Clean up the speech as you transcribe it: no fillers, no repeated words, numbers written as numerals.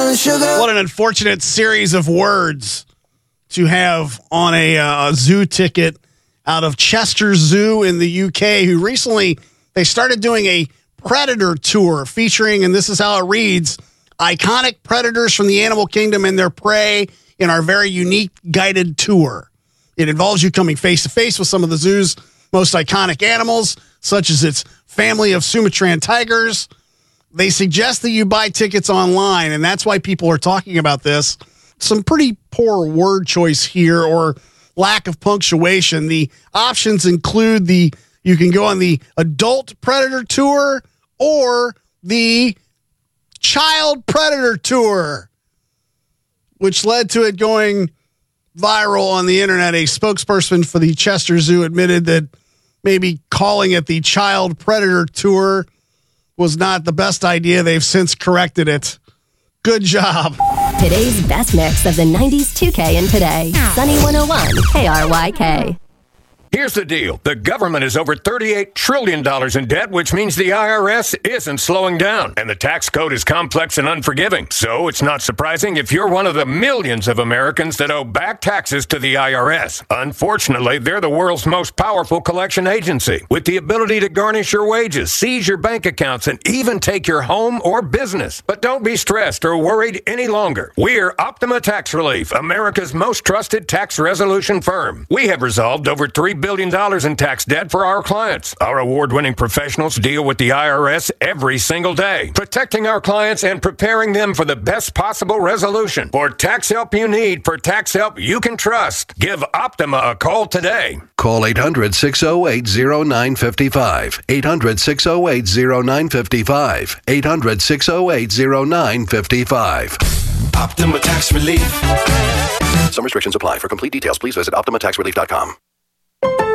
What an unfortunate series of words to have on a zoo ticket out of Chester Zoo in the UK, who recently, they started doing a predator tour featuring, and this is how it reads, iconic predators from the animal kingdom and their prey in our very unique guided tour. It involves you coming face-to-face with some of the zoo's most iconic animals, such as its family of Sumatran tigers. They suggest that you buy tickets online, and that's why people are talking about this. Some pretty poor word choice here, or lack of punctuation. The options include you can go on the adult predator tour or the child predator tour, which led to it going viral on the internet. A spokesperson for the Chester Zoo admitted that maybe calling it the child predator tour was not the best idea. They've since corrected it. Good job. Today's best mix of the 90s 2K and today. Sunny 101 KRYK. Here's the deal. The government is over $38 trillion in debt, which means the IRS isn't slowing down. And the tax code is complex and unforgiving. So it's not surprising if you're one of the millions of Americans that owe back taxes to the IRS. Unfortunately, they're the world's most powerful collection agency, with the ability to garnish your wages, seize your bank accounts, and even take your home or business. But don't be stressed or worried any longer. We're Optima Tax Relief, America's most trusted tax resolution firm. We have resolved over $3 billion in tax debt for our clients. Our award-winning professionals deal with the IRS every single day, protecting our clients and preparing them for the best possible resolution. For tax help you need, for tax help you can trust, give Optima a call today. Call 800-608-0955. 800-608-0955. 800-608-0955. Optima Tax Relief. Some restrictions apply. For complete details, please visit OptimaTaxRelief.com.